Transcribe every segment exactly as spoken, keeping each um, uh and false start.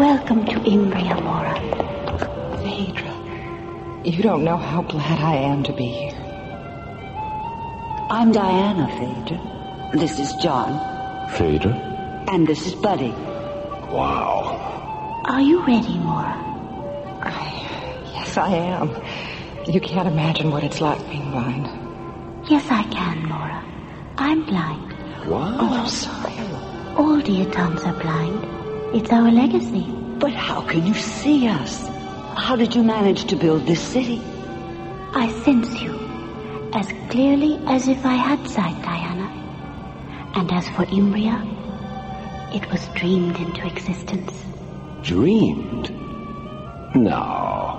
Welcome to Imbria, Mora. Phaedra, you don't know how glad I am to be here. I'm Diana, Phaedra. This is John. Phaedra? And this is Buddy. Wow. Are you ready, Mora? I, yes, I am. You can't imagine what it's like being blind. Yes, I can, Mora. I'm blind. What? Oh, I'm sorry. All Diatons are blind. It's our legacy. But how can you see us? How did you manage to build this city? I sense you as clearly as if I had sight, Diana. And as for Imbria, it was dreamed into existence. Dreamed? No.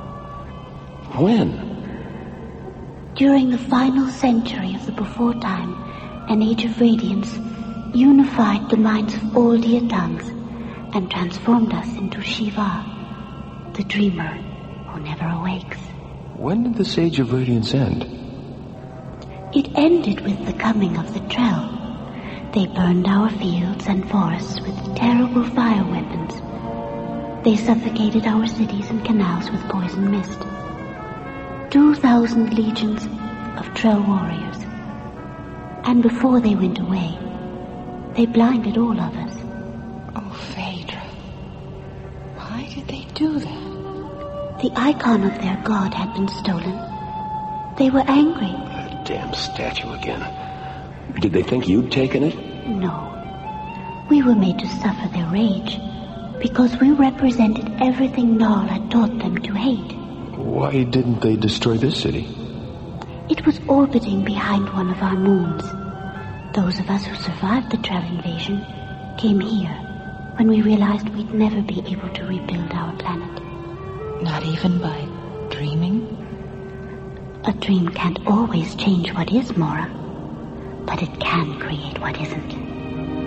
When? During the final century of the before time, an age of radiance unified the minds of all Diatons and transformed us into Shiva, the dreamer who never awakes. When did this age of radiance end? It ended with the coming of the Trell. They burned our fields and forests with terrible fire weapons. They suffocated our cities and canals with poison mist. Two thousand legions of Trell warriors. And before they went away, they blinded all of us. Oh, Phaedra. Why did they do that? The icon of their god had been stolen. They were angry. That damn statue again. Did they think you'd taken it? No. We were made to suffer their rage because we represented everything Null had taught them to hate. Why didn't they destroy this city? It was orbiting behind one of our moons. Those of us who survived the Trell invasion came here when we realized we'd never be able to rebuild our planet. Not even by dreaming? A dream can't always change what is, Mora, but it can create what isn't.